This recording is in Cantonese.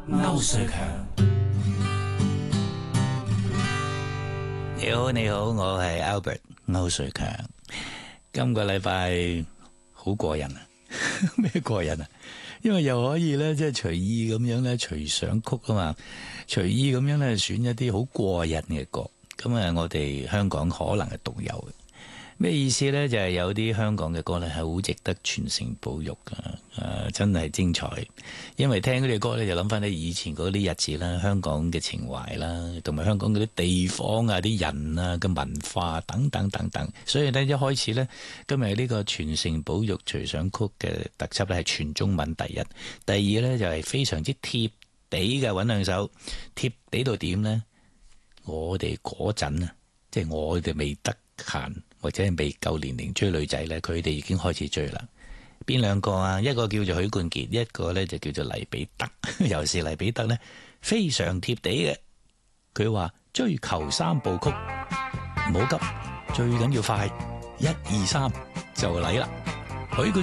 歐瑞強。 你好，我係 Albert 歐瑞強。今個禮拜好過癮啊！咩過癮啊？因為又可以咧，即係隨意咁樣咧，隨想曲啊嘛，隨意咁樣咧選一啲好過癮嘅歌。咁啊，我哋香港可能係獨有嘅。咩意思呢？就係有啲香港嘅歌咧，係好值得傳承保育噶，真係精彩。因為聽嗰啲歌咧，就諗翻起以前嗰啲日子啦，香港嘅情懷啦，同埋香港嗰啲地方啊、啲人啊嘅文化等等等等。所以呢，一開始呢，今日呢個傳承保育隨想曲嘅特輯咧，係全中文第一。第二呢，就係非常之貼地嘅，揾兩首貼地到點呢？我哋嗰陣啊，即係我哋未得閒或者係未夠年齡追女仔呢，佢哋已經開始追啦。邊兩個啊？一個叫做許冠傑，一個呢就叫做黎彼得。尤其是黎彼得呢，非常貼地嘅。佢話追求三部曲，唔好急，最緊要快，1、2、3就嚟啦。許冠